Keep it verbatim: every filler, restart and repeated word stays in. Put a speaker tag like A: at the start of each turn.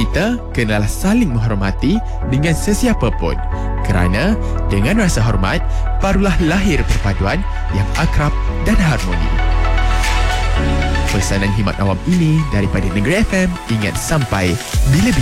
A: kita kenalah saling menghormati dengan sesiapa pun. Kerana dengan rasa hormat, barulah lahir perpaduan yang akrab dan harmoni. Pesanan khidmat awam ini daripada Negeri F M. Ingat, sampai bila-bila.